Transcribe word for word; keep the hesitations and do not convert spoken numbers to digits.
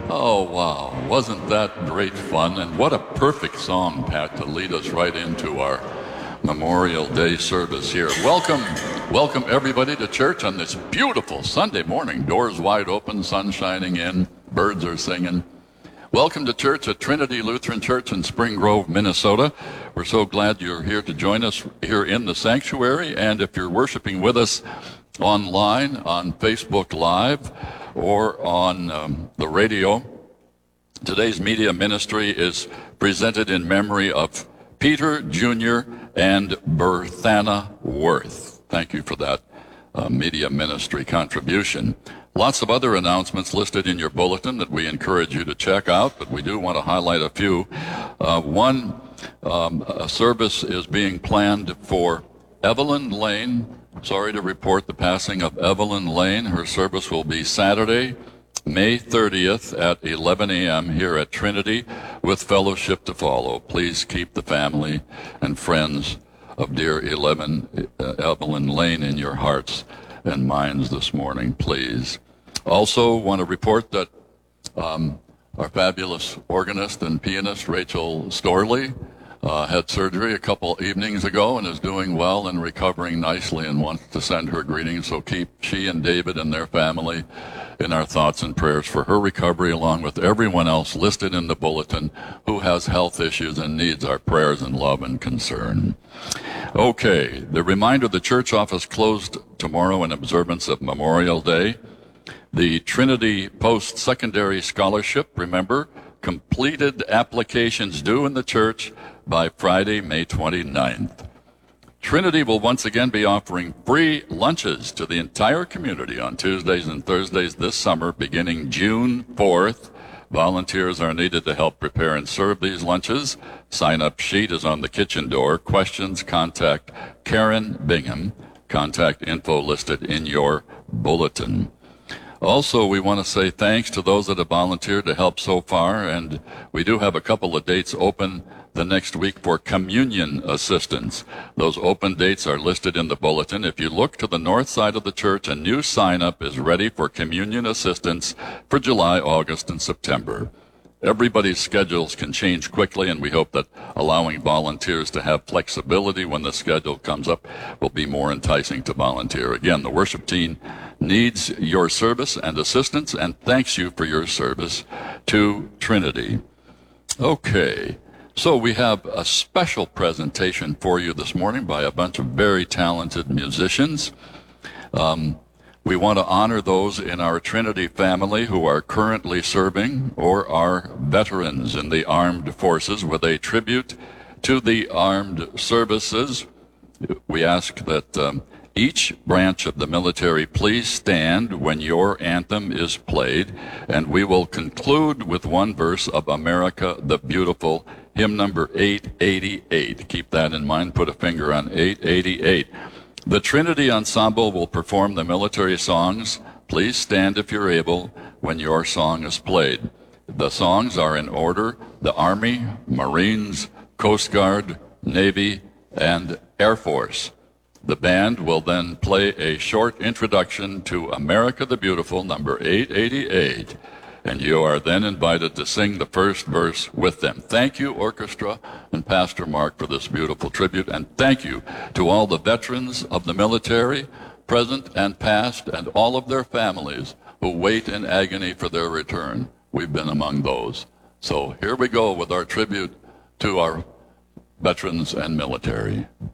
Oh, wow. Wasn't that great fun? And what a perfect song, Pat, to lead us right into our Memorial Day service here. Welcome, welcome everybody to church on this beautiful Sunday morning. Doors wide open, sun shining in, birds are singing. Welcome to church at Trinity Lutheran Church in Spring Grove, Minnesota. We're so glad you're here to join us here in the sanctuary. And if you're worshiping with us online, on Facebook Live, or on um, the radio, today's media ministry is presented in memory of Peter Junior and Berthana Worth. Thank you for that uh, media ministry contribution. Lots of other announcements listed in your bulletin that we encourage you to check out, but we do want to highlight a few. Uh, one, um, a service is being planned for Evelyn Lane. Sorry to report the passing of Evelyn Lane. Her service will be Saturday, May thirtieth at eleven a.m. here at Trinity with fellowship to follow. Please keep the family and friends of dear eleven, uh, Evelyn Lane in your hearts and minds this morning, please. Also want to report that um, our fabulous organist and pianist, Rachel Storley, uh, had surgery a couple evenings ago and is doing well and recovering nicely and wants to send her greetings. So keep she and David and their family in our thoughts and prayers for her recovery, along with everyone else listed in the bulletin who has health issues and needs our prayers and love and concern. Okay, the reminder, the church office closed tomorrow in observance of Memorial Day. The Trinity Post-Secondary Scholarship, remember, completed applications due in the church by Friday, May twenty-ninth. Trinity will once again be offering free lunches to the entire community on Tuesdays and Thursdays this summer, beginning June fourth. Volunteers are needed to help prepare and serve these lunches. Sign-up sheet is on the kitchen door. Questions, contact Karen Bingham. Contact info listed in your bulletin. Also, we want to say thanks to those that have volunteered to help so far, and we do have a couple of dates open the next week for communion assistance. Those open dates are listed in the bulletin. If you look to the north side of the church, a new sign-up is ready for communion assistance for July, August, and September. Everybody's schedules can change quickly, and we hope that allowing volunteers to have flexibility when the schedule comes up will be more enticing to volunteer. Again, the worship team needs your service and assistance, and thanks you for your service to Trinity. Okay, so we have a special presentation for you this morning by a bunch of very talented musicians. Um, We want to honor those in our Trinity family who are currently serving or are veterans in the armed forces with a tribute to the armed services. We ask that um, each branch of the military please stand when your anthem is played, and we will conclude with one verse of America the Beautiful, hymn number eight eighty-eight. Keep that in mind. Put a finger on eight eighty-eight. The Trinity Ensemble will perform the military songs. Please stand if you're able when your song is played. The songs are in order: the Army, Marines, Coast Guard, Navy, and Air Force. The band will then play a short introduction to America the Beautiful, number eight eighty-eight, and you are then invited to sing the first verse with them. Thank you, orchestra and Pastor Mark, for this beautiful tribute, and thank you to all the veterans of the military, present and past, and all of their families who wait in agony for their return. We've been among those. So here we go with our tribute to our veterans and military.